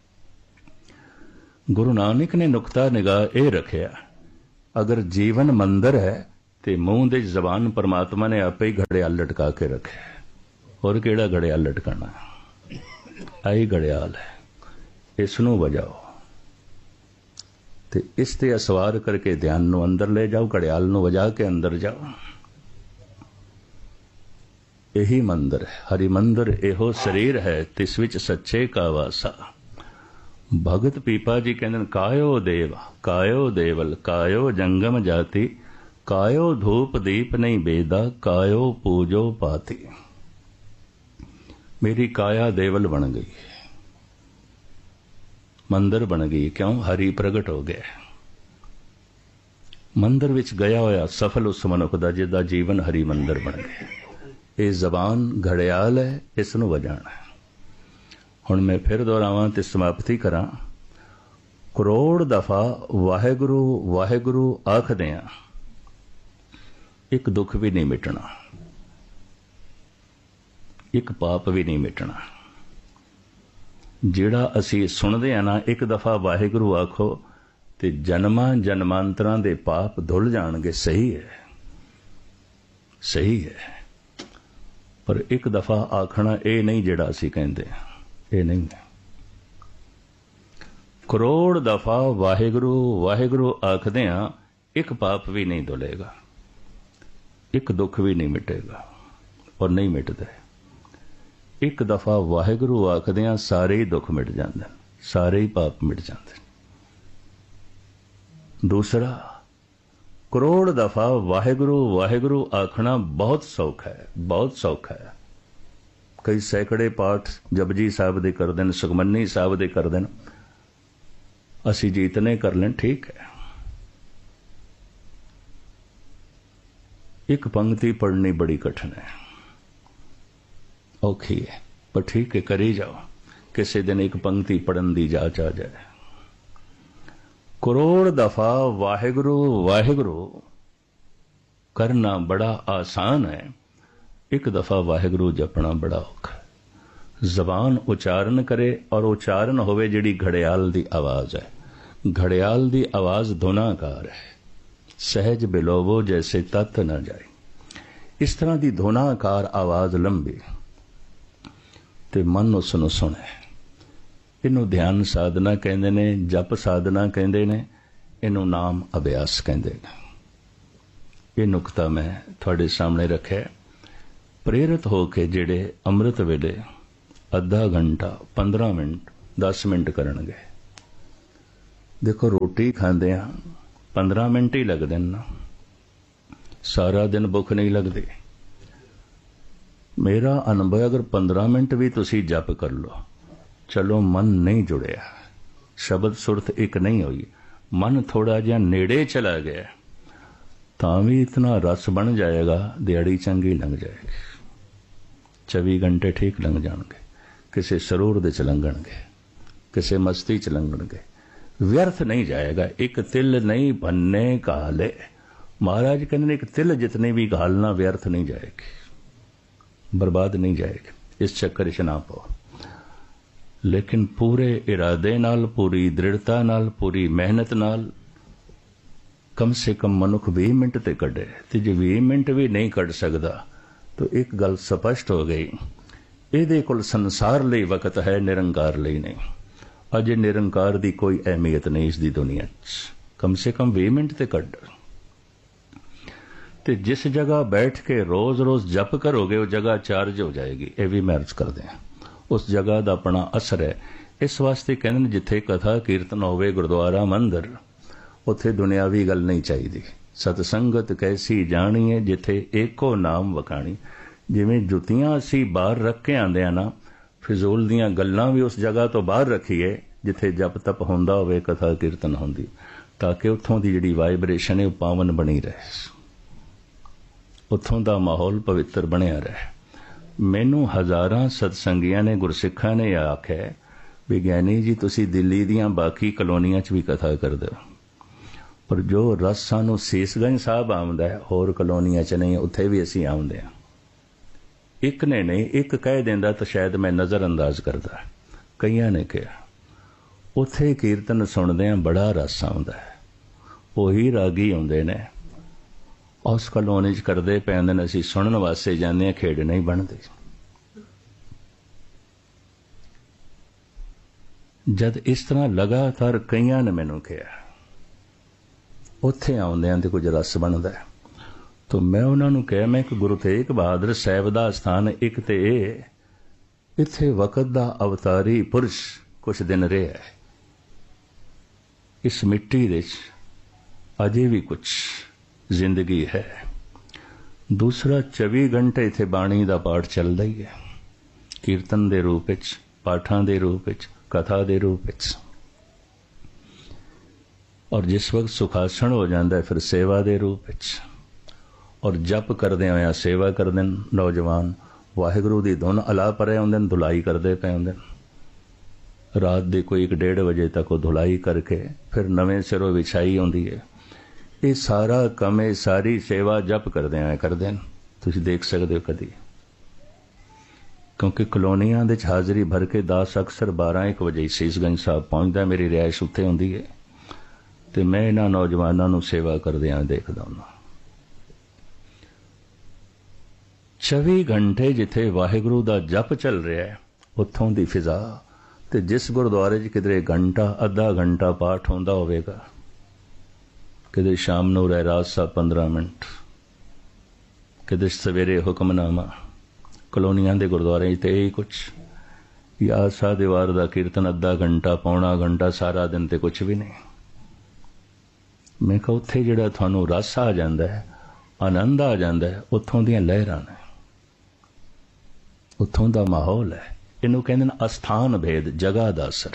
गुरु नानक ने नुकता निगाह ए रखिया, अगर जीवन मंदिर है ते मुंह दे जबान परमात्मा ने आपे ही घड़ियाल लटका के रखे। और केड़ा घड़ियाल लटकाना, आई घड़ियाल है, इसनों वजाओ ते इस ते असवार करके ध्यान नूं अंदर ले जाओ, घड़ियाल नूं वजा के अंदर जाओ। यही मंदिर है, हरि मंदिर एहो शरीर है, तिस विच सच्चे का वासा। भगत पीपा जी कहंदे कायो देव कायो देवल, कायो जंगम जाति, कायो धूप दीप नहीं बेदा, कायो पूजो पाती। मेरी काया देवल बन गई, मंदिर बन गई। क्यों? हरि प्रगट हो गया। मंदिर विच गया होया सफल उस मनुख दा जिहदा जीवन हरि मंदिर बन गया। ये जबान घड़ियाल है, इसनूं वजाना है। हुण मैं फिर दोहरावां ते समाप्ति करां। करोड़ दफा वाहेगुरु वाहेगुरु आखदे आ, एक दुख भी नहीं मिटना, एक पाप भी नहीं मिटना। जिहड़ा असी सुनदे आ ना, एक दफा वाहेगुरु आखो ते जन्मां जन्मांतरां दे पाप धुल जाणगे। सही है, सही है, पर एक दफा आखना ये नहीं जिहड़ा असी कहंदे आ, ये नहीं है। करोड़ दफा वाहेगुरु वाहेगुरु आखदे आ, एक पाप भी नहीं धुलेगा, एक दुख भी नहीं मिटेगा और नहीं मिटदा। एक दफा वाहेगुरु आखदियां सारे ही दुख मिट जाते, सारे ही पाप मिट जाते। दूसरा, करोड़ दफा वाहेगुरु वाहेगुरु आखना बहुत सौखा है, बहुत सौखा है। कई सैकड़े पाठ जपजी साहब दे कर देन, सुखमनी साहब दे कर देन, असी जीतने कर लें, ठीक है। एक पंक्ति पढ़नी बड़ी कठिन है, औखी है, पर ठीक है, करी जाओ। किसी दिन एक पंक्ति पढ़न दी जाच आ जाए। करोड़ दफा वाहेगुरु वाहेगुरु करना बड़ा आसान है, एक दफा वाहेगुरु जपना बड़ा औखा है। जबान उच्चारण करे और उच्चारण होवे जिहड़ी घड़ियाल दी आवाज है। घड़ियाल दी आवाज धुनाकार है, सहज बिलोवो जैसे तत न जाए। इस तरह की धुनाकार आवाज लंबी ते मन उसनूं सुणे। इनू ध्यान साधना कहंदे ने, जप साधना कहंदे ने, इनू नाम अभ्यास कहंदे ने। ये नुकता मैं थोड़े सामने रखे। प्रेरित होके जेड़े अमृत वेले अद्धा घंटा पंद्रह मिनट दस मिनट करनगे। देखो रोटी खांदे आ पंद्रह मिनट ही लगदे ना, सारा दिन भुख नहीं लगती। मेरा अनुभव अगर पंद्रह मिनट भी तुसी जप कर लो, चलो मन नहीं जुड़िया, शब्द सुरत एक नहीं हुई, मन थोड़ा जिहा नेड़े चला गया, तां भी इतना रस बन जाएगा, दिहाड़ी चंगी लंघ जाएगी, चौबी घंटे ठीक लंघ जाएंगे, किसी सरूर दे च लंघणगे, किसी मस्ती च लंघणगे, व्यर्थ नहीं जाएगा। एक तिल नहीं भन्ने घाले, महाराज कहते एक तिल जितनी भी घालना व्यर्थ नहीं जाएगी, बर्बाद नहीं जाएगी। इस चक्कर च ना पाओ, लेकिन पूरे इरादे नाल, पूरी दृढ़ता नाल, पूरी मेहनत नाल कम से कम मनुख बीस मिनट ते कढे। ते जे बीस मिनट भी नहीं कढ सकदा तो एक गल स्पष्ट हो गई, इहदे कोल संसार लई वकत है, निरंकार लई नहीं। अजे निरंकार दी कोई अहमियत नहीं इस दी दुनिया च, कम से कम बीस मिनट ते कढ। ते जिस जगह बैठ के रोज रोज जप करोगे वो जगह चार्ज हो जाएगी। ये भी मैं अर्ज कर दें, उस जगह का अपना असर है। इस वास्ते कहते जिथे कथा कीर्तन होवे, गुरुद्वारा मंदिर, उथे दुनियावी गल नहीं चाहिए। सतसंगत कैसी जानी है जिथे एको नाम वखाणी। जिवें जुतियां असी बाहर रख के आंदे आ ना, फिजूल दियां गल्लां भी उस जगह तो बाहर रखीए जिथे जप तप होंदा होवे, कथा कीर्तन होंदी, ताकि उत्थों दी जिहड़ी वाइब्रेशन है वो पावन बनी रहे, उत्थों दा माहौल पवित्र बनिया रहे। मैनू हज़ारां सतसंगियां ने, गुरसिखां ने आख्या भी ज्ञानी जी तुसी दिल्ली दियां बाकी कलोनियां च भी कथा कर दो, पर जो रस सानू सीसगंज साहब आउंदा है, होर कलोनियां च नहीं, उत्थे भी असीं आउंदे हां। एक ने नहीं, एक कह देंदा तो शायद मैं नज़र अंदाज करदा, कईयां ने कहा उत्थे कीर्तन सुनदे बड़ा रस आउंदा है, उही रागी आउंदे ने, उस कलोनी च करदे पे आंदे ने, असीं सुनन वास्ते जांदे, खेड़ नहीं बनदी। जद इस तरह लगातार कईयां ने मैनू कहा उत्थे आउंदियां ते कुछ रस बनदा है, तो मैं उन्हां नूं कहा, मैं एक गुरु तेग बहादुर साहिब दा स्थान एक ते इत्थे वकत दा अवतारी पुरुष कुछ दिन रहा है, इस मिट्टी दे अजे भी कुछ जिंदगी है। दूसरा चौबी घंटे इत्थे बाणी दा पाठ चलदा ही है, कीर्तन दे रूप विच, पाठां दे रूप विच, कथा दे रूप विच, और जिस वक्त सुखासन हो जाता है फिर सेवा दे रूप विच, और जप करदे होया सेवा करदे नौजवान, वाहिगुरू दी धुन अला परे हुंदे, धुलाई करदे पे हुंदे, रात दे कोई एक डेढ़ बजे तक वो धुलाई करके फिर नवें सिरों विछाई होंदी है। ये सारा कम है, सारी सेवा जप करदे आए करदे, तुसीं देख सकते हो कदी, क्योंकि कलोनियां दे हाज़री भर के दास अक्सर बारह एक बजे सीसगंज साहब पहुंचता, मेरी रिहाइश उत्थे हुंदी है, ते मैं इन्हां नौजवानों नूं सेवा करदिआं देखदा हुंदा। चौबी घंटे जिथे वाहिगुरू दा जप चल रहा है, उत्थों दी फिजा, ते जिस गुरुद्वारे च किधरे घंटा अद्धा घंटा पाठ होंदा होवेगा, किधरे शाम नूं रहरास साहब पंद्रह मिनट, किधरे सवेरे हुक्मनामा, कलोनियां दे गुरुद्वारे ते यही कुछ, या आसा दीवार दा कीर्तन अद्धा घंटा पौना घंटा, सारा दिन ते कुछ भी नहीं। मैं कहा उत्थे जिहड़ा तुहानूं रस आ जांदा है, आनंद आ जांदा है, उत्थों दीयां लहरां ने, उत्थों दा माहौल है। इनू कहंदे ने अस्थान भेद, जगह दा असर।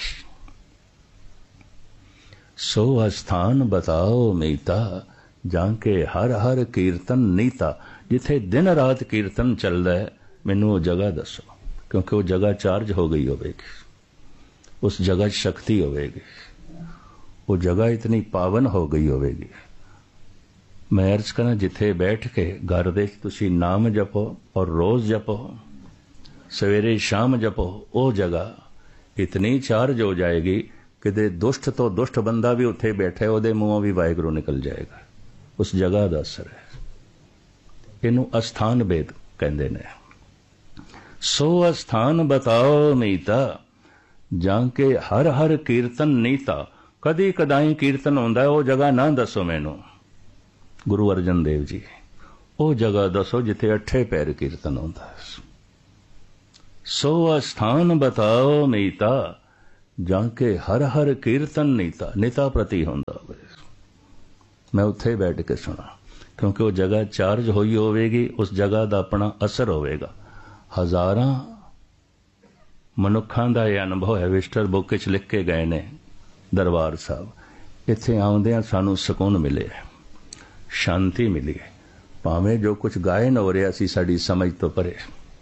सो अस्थान बताओ मीता, जाके हर हर कीर्तन नीता। जिथे दिन रात कीर्तन चलदा है, मैनू वो जगह दसो, क्योंकि वो जगह चार्ज हो गई होगी, उस जगह शक्ति होगी, वो जगह इतनी पावन हो गई होगी। मैं अर्ज करा, जिथे बैठ के घर दे तुसी नाम जपो और रोज जपो, सवेरे शाम जपो, वो जगह इतनी चार्ज हो जाएगी कि दे दुष्ट तो दुष्ट बंदा भी उत्थे बैठे, ओदे मुंहों भी वाहिगुरू निकल जाएगा। उस जगह का असर है। इनू अस्थान भेद कहंदे ने। सो अस्थान बताओ मीता, जाके हर हर कीर्तन नीता। कदी कदाई कीर्तन होंदा है, वो जगह ना दसो मैनू गुरु अर्जन देव जी, वो जगह दसो जिथे अठे पैर कीर्तन होंदा है। सो अस्थान बताओ मीता जाके हर हर कीर्तन नीता। निता प्रति होंदा होवे, मैं उत्थे बैठ के सुना, क्योंकि वो जगह चार्ज होई होवेगी, उस जगह का अपना असर होवेगा। हजारां मनुखां दा यह अनुभव है, विस्टर बुक च लिख के गए ने दरबार साहब। इत्थे आउंदियां सानू सुकून मिले, शांति मिली है, भावें जो कुछ गायन हो रहा सी साडी समझ तो परे।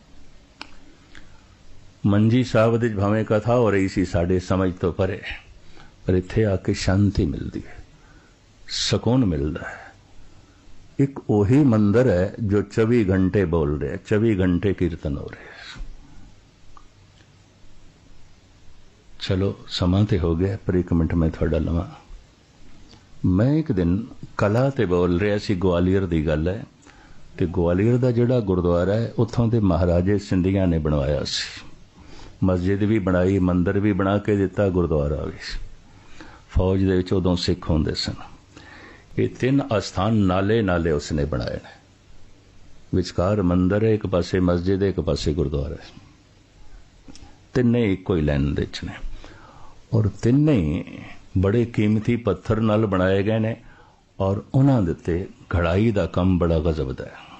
मंजी साहब दी भावें कथा हो रही सी साडे समझ तो परे, पर इत्थे आके शांति मिलती है, सुकून मिलता है। एक ओही मंदिर है जो चौबी घंटे बोल रहे, चौबी घंटे कीर्तन हो रहे। चलो समा ते हो गया, पर एक मिनट में थोड़ा लवा। मैं एक दिन कला ते बोल रहा सी, ग्वालियर दी गल है, ते ग्वालियर दा जिहड़ा गुरुद्वारा है उत्थों दे महाराजे सिंधिया ने बनवाया सी। मस्जिद भी बनाई, मंदिर भी बना के दिता, गुरुद्वारा भी। फौज दे विच उदों सिख होंदे सन। ये तीन अस्थान नाले नाले उसने बनाए ने, विचकार मंदिर है, एक पासे मस्जिद है, एक पासे गुरुद्वारा है। तिन्ने इको ही लाइन दे ने, और तिन्ने बड़े कीमती पत्थर नाल बनाए गए ने, और उन्हां दे ते घड़ाई दा काम बड़ा गजब दा है।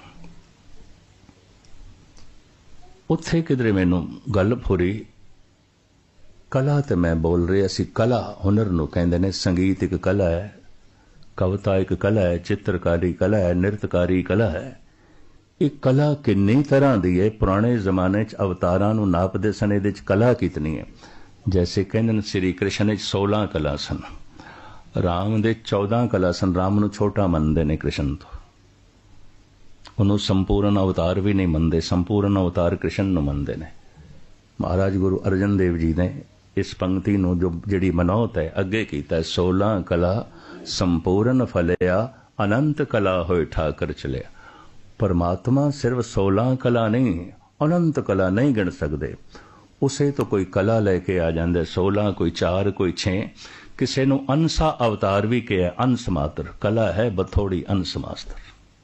उत्थे किधरे मैनू गल फुरी, कला ते मैं बोल रहा सी। कला हुनर नूं कहंदे ने, संगीत एक कला है, कविता एक कला है, चित्रकारी कला है, नृत्यकारी कला है। एक कला किन्नी तरह दी है, पुराने जमाने च अवतारां नूं नापदे सन इहदे च कला कितनी है। जैसे कहंदे ने श्री कृष्ण च सोलह कला सन, राम दे चौदह कला सन। राम नूं छोटा मनदे ने कृष्ण तो, उन्होंने संपूर्ण अवतार भी नहीं मनते, संपूर्ण अवतार कृष्ण नूं मनदे ने। महाराज गुरु अर्जन देव जी ने इस पंक्ति नूं जो जिहड़ी मनौत है अगे कीता है, सोलह कला संपूर्ण फलिया अनंत कला होए ठाकर चलिया। परमात्मा सिर्फ सोलह कला नहीं, अनंत कला नहीं गिण सकते। उसे तो कोई कला लेके आ जाते, सोलह कोई चार कोई छे, किसी नूं अंसा अवतार भी कहा, अंश मात्र कला है बथोड़ी अंश मात्र।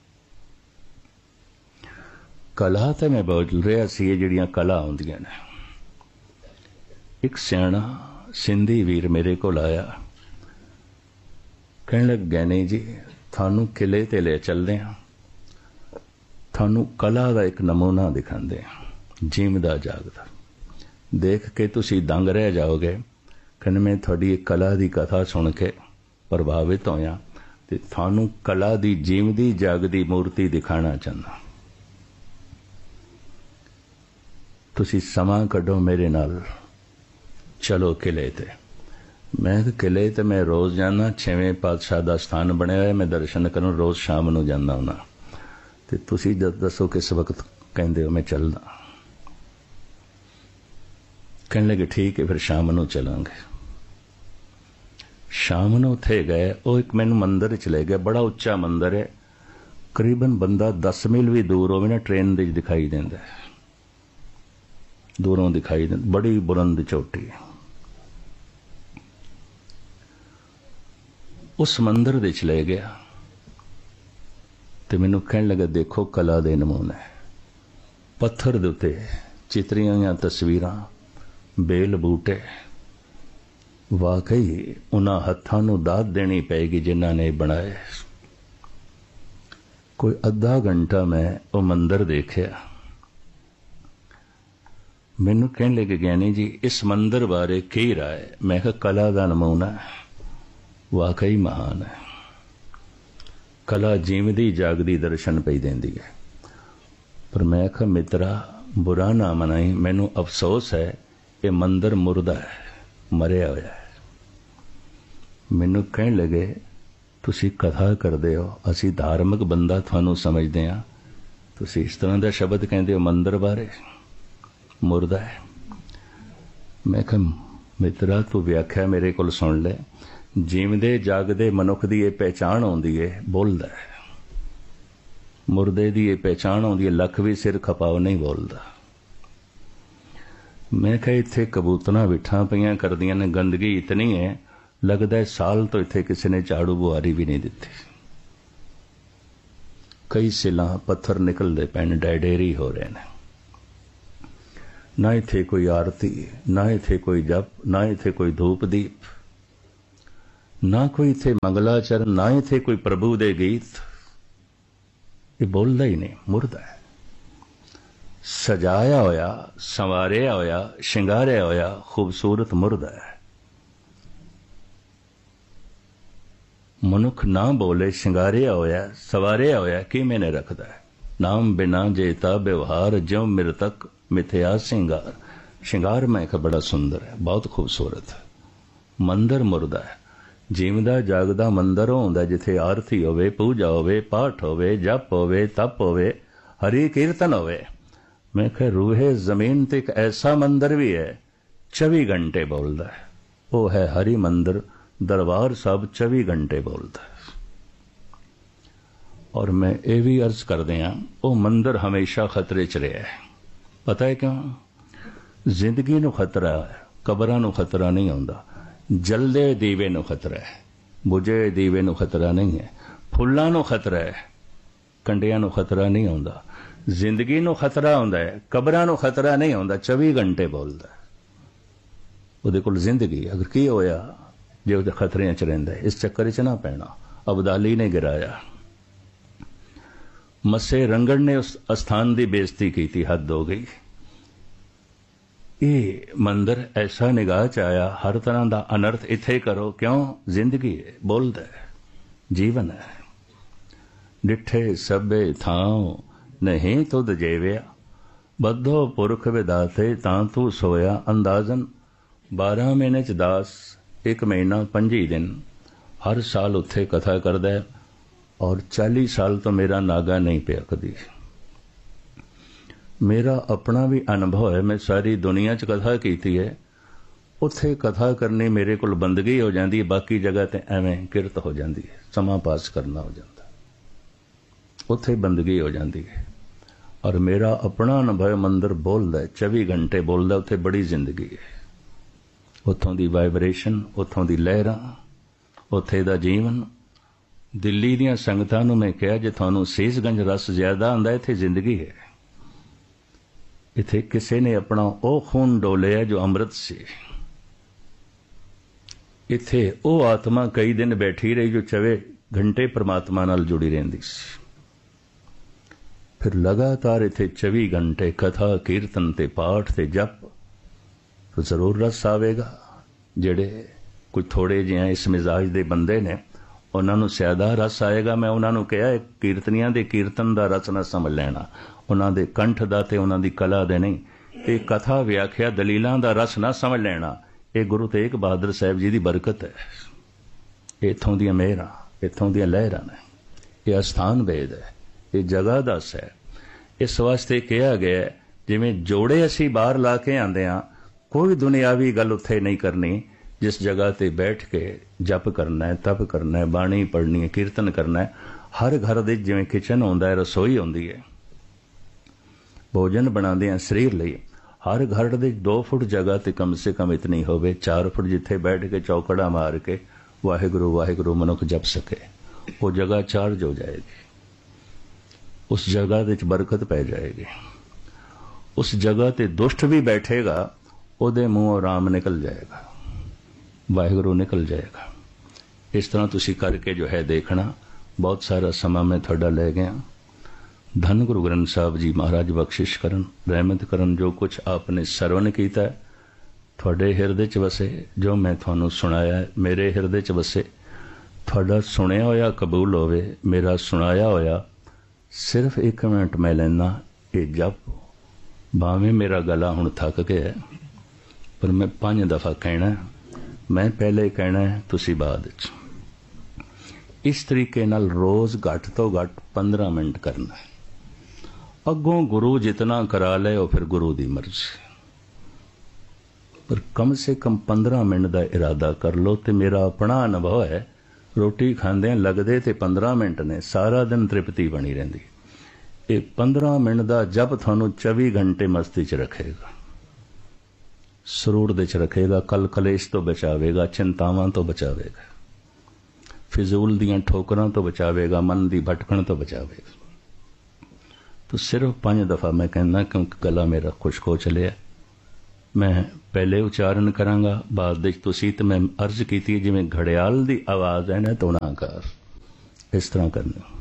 कला तो मैं बोल रहा सी, जिहड़ियां कला आउंदियां ने। एक सियाणा सिंधी वीर मेरे को आया, कहने लग गैनी जी थानू किले ते ले चलदे हां, थानू कला का एक नमूना दिखांदे हां, जीवदा जागदा, देख के तुसी दंग रह जाओगे। कहने मैं थोड़ी एक कला दी कथा सुन के प्रभावित होया, ते थानू कला दी जीवदी जागदी मूर्ति दिखाना चाहना। तुसी समा कढो मेरे नाल, चलो किले ते। मैं तो किले ते मैं रोज जाना, छेवें पातशाह का स्थान बनया है, मैं दर्शन करन रोज शाम नूं जाना हुना। ते तुसी दसो किस वक्त कहंदे हो, मैं चलदा। कहने लगे ठीक है, फिर शाम नूं चलांगे। शाम नूं उत्थे गए, वो एक मैनूं मंदिर च ले गया, बड़ा उच्चा मंदिर है, करीबन बंदा दस मील भी दूर होवे ना ट्रेन दे दिखाई देंदा है, दूरों दिखाई दे, बड़ी बुलंद चोटी है। उस मंदिर दे च ले गया ते मैनू कहने लगा देखो कला दे नमूने, पत्थर दे उत्ते चित्रियां तस्वीरां, बेल बूटे, वाकई उन्हां हत्थां नूं दात देनी पेगी जिन्हां ने बनाए। कोई अद्धा घंटा मैं वो मंदिर देखिया। मैनू कहने लगे ज्ञानी जी इस मंदिर बारे की राय? मैं कहा कला का नमूना है, वाकई महान है। कला जीवदी जागदी दर्शन पई देंदी है। पर मैं कहा मित्रा बुरा ना मनाई, मैनू अफसोस है ये मंदिर मुर्दा है, मरिया होया है। मैनू कहने लगे तुसी कथा करदे हो, असी धार्मिक बंदा थानू समझदे हां, तुसी इस तरह का शब्द कहंदे हो मंदिर बारे, मुर्दा है। मैं कहा मित्रा तू व्याख्या मेरे को सुन ले, जीवदे जागदे मनुख की यह पहचान आउंदी है, बोलदा है। मुर्दे की यह पहचान आउंदी है, लख भी सिर खपाओ नहीं बोलदा। मैं कहा इत्थे कबूतरां विठा पईयां करदियां ने, गंदगी इतनी है लगता है साल तो इत्थे किसी ने झाड़ू बुआरी भी नहीं दिती। कई सिलां पत्थर निकलते पैन, डायडेरी हो रहे हैं। ना इत्थे कोई आरती, ना इत्थे कोई जप, ना इत्थे कोई धूप दीप, ना कोई इत्थे मंगलाचरण, ना इत्थे कोई प्रभु दे गीत। ये बोलदा ही नहीं, मुरदा है। सजाया होया, संवारिया होया, शिंगारिया होया खूबसूरत मुरदा है। मनुख ना बोले शिंगारिया होया, सवारिया होया कि मैंने रखदा है। नाम बिना जेता व्यवहार, ज्यों मृतक मिथ्या सिंगार। शिंगार मैं का बड़ा सुंदर है, बहुत खूबसूरत है। मंदिर मुरदा है। जीवदा जागदा मंदिर होंदा जिथे आरती होवे, पूजा होवे, पाठ होवे, जप होवे, तप होवे, हरि कीर्तन होवे। मैं कह रूहे जमीन ते एक ऐसा मंदिर भी है चौबी घंटे बोलदा है, वो है हरि मंदिर। दरबार साहब चौबी घंटे बोलता है। और मैं ये भी अर्ज कर दिया, वो मंदिर हमेशा खतरे च रहा है। पता है क्यों? जिंदगी नूं खतरा है, कबरां नूं खतरा नहीं आउंदा। जलदे दीवे नूं खतरा है, बुझे दीवे नूं खतरा नहीं है। फुल्लां नूं खतरा है, कंडियां नूं खतरा नहीं आउंदा। जिंदगी नूं खतरा आउंदा है, कबरां नूं खतरा नहीं आउंदा। चौबी घंटे बोलदा है। उहदे कोल जिंदगी अगर की होया जे उहदे खतरे च रहिंदा है। इस चक्कर च ना पैना। अबदाली ने गिराया, मसे रंगड़ ने उस अस्थान की बेइज्जती की थी, हद हो गई। ये मंदिर ऐसा निगाह च आया, हर तरह का अनर्थ इत्थे करो। क्यों? जिंदगी है, बोलदा है, जीवन है। डिठे सबे थां नहीं तुद जेविया, बद्धो पुरख विदाते तां तू सोया। अंदाजन बारह महीने च दास, एक महीना पंजी दिन, हर साल उत्थे कथा करदा है। और चालीस साल तो मेरा नागा नहीं पिया कदी। मेरा अपना भी अनुभव है, मैं सारी दुनिया च कथा कीती है। उत्थे कथा करनी मेरे कोल बंदगी हो जाती है, बाकी जगह ते एवें किरत हो जाती है, समा पास करना हो जाता, उत्थे बंदगी हो जाती है। और मेरा अपना अनुभव मंदिर बोलदा है, चौबी घंटे बोलदा, उत्थे बड़ी जिंदगी है। उत्थों दी वाइब्रेशन, उत्थों दी लहरां, उत्थे दा जीवन। दिल्ली दीयां संगतां नूं मैं कहा, जे तुहानूं सीसगंज रस ज्यादा आंदा, इत्थे जिंदगी है। इत्थे किसी ने अपना वो खून डोलिया जो अमृत से। इत्थे वो आत्मा कई दिन बैठी रही जो चौबे घंटे परमात्मा नाल जुड़ी रहिंदी सी। फिर लगातार इत्थे चौबी घंटे कथा कीर्तन ते पाठ ते जप, तो जरूर रस आवेगा। जेड़े कुछ थोड़े जिहे इस मिजाज दे बंदे ने, उन्होंने ज्यादा रस आएगा। मैं उन्होंने कहा कीर्तनियां दे कीर्तन का रस ना समझ लेना, उन्होंने कंठ का ते उन्होंने कला दे नहीं। ये कथा व्याख्या दलीलों का रस ना समझ लेना। ये गुरु तेग बहादुर साहब जी की बरकत है। इत्थों दी मेहरां, इत्थों दी लहरां ने। यह अस्थान वेद है, ये जगह दस है। इस वास्ते कहा गया जिवें जोड़े असी बाहर ला के आंदे हां, कोई दुनियावी गल उत्थे नहीं करनी। जिस जगह ते बैठ के जप करना है, तप करना है, बाणी पढ़नी है, कीर्तन करना है। हर घर दे जिवें किचन होंदा है, रसोई होंदी है, भोजन बनाते हैं शरीर लई। हर घर दे दो फुट जगह ते कम से कम इतनी होवे, चार फुट जिथे बैठ के चौकड़ा मार के वाहिगुरु वाहिगुरु मनुख जप सके, वो जगह चार्ज हो जाएगी। उस जगह दे बरकत पै जाएगी। उस जगह ते दुष्ट भी बैठेगा, उहदे मूँहों राम निकल जाएगा, वाहिगुरु निकल जाएगा। इस तरह तुसी करके जो है देखना। बहुत सारा समा मैं थोड़ा ले गया। धन गुरु ग्रंथ साहब जी महाराज बख्शिश करन, रहमत करन। जो कुछ आपने सरवण कीता है थोड़े हिरदे च वसे, जो मैं थानू सुनाया है मेरे हिरदे च वसे। थोड़ा सुनिया होया कबूल होवे, मेरा सुनाया होया सिर्फ एक मिनट मैं लेना। ये जप भावें मेरा गला हुण थक गया, पर मैं पांच दफा कहना। मैं पहले कहना है, तुसी बाद च। इस तरीके नाल रोज घट तो घट पंद्रह मिनट करना है। अगों गुरु जितना करा ले वो फिर गुरु दी मर्जी, पर कम से कम पंद्रह मिनट का इरादा कर लो। तो मेरा अपना अनुभव है, रोटी खांदे लगदे ते पंद्रह मिनट ने, सारा दिन तृप्ति बनी रहिंदी। ये पंद्रह मिनट का जप थानू चौबी घंटे मस्ती च रखेगा, सरूर दे च रखेगा, कल कलेश तो बचावेगा, चिंतावां तो बचावेगा, फिजूल दियां ठोकरां तो बचावेगा, मन दी भटकण तो बचावेगा। तो सिर्फ पांच दफा मैं कहना, क्योंकि गला मेरा खुश्क हो चलिया। मैं पहले उच्चारण करांगा, बाद विच तुसीं। ते मैं अर्ज की जिवें घड़ियाल की आवाज़ है ना, तो ना कर, इस तरह करनी।